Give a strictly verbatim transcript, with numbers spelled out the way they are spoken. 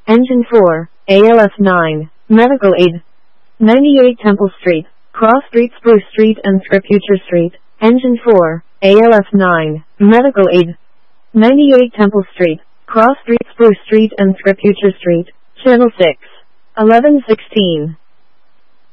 Engine four, A L F nine, Medical Aid. ninety-eight Temple Street, Cross Street, Spruce Street and Scriputure Street. Engine four, A L F nine, Medical Aid. ninety-eight Temple Street, Cross Street, Spruce Street and Scriputure Street. Channel six, eleven sixteen.